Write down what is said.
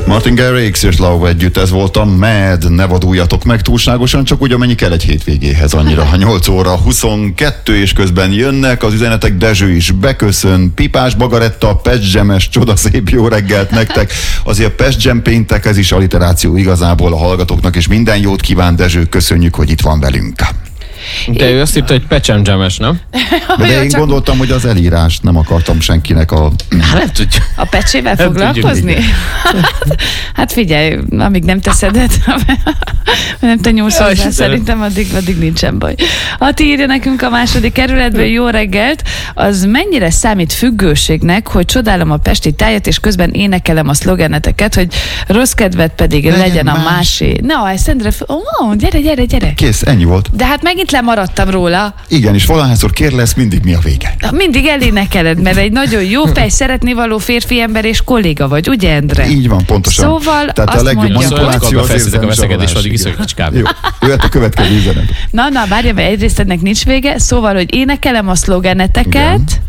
Martin Garrix és Lau együtt, ez volt a Mad, ne vaduljatok meg túlságosan, csak úgy amennyi kell egy hétvégéhez annyira. 8 óra 22 és közben jönnek az üzenetek, Dezső is beköszön, Pipás Bagaretta, Pest Jam-es, csodaszép jó reggelt nektek. Azért Pest Jam péntek, ez is alliteráció igazából a hallgatóknak, és minden jót kíván, Dezső, köszönjük, hogy itt van velünk. De ő azt írta, hogy Pecsem Jam-es, nem? De én gondoltam, hogy az elírást nem akartam senkinek a... Hát nem tudjuk. A pecsével foglalkozni? Hát figyelj, amíg nem teszed, nem te nyúlsz hozzá, szerintem addig nincsen baj. Ati írja nekünk a második kerületből, jó reggelt, az mennyire számít függőségnek, hogy csodálom a pesti tájat, és közben énekelem a szlogeneteket, hogy rossz kedved pedig legyen a másé. Na, Eszendre, gyere. Kész, ennyi volt. De hát megint lemaradtam róla. Igen, és valahányszor kér lesz, mindig mi a vége. Mindig elénekeled, mert egy nagyon jó fej, szeretnivaló férfi ember és kolléga vagy, ugye, Endre? Így van, pontosan. Szóval tehát a legjobb manipuláció az érzelmi addig iszol egy kicskát. Jó, jöhet a következő üzenet. Na, várja, mert egyrészt ennek nincs vége, szóval, hogy énekelem a szlogeneteket,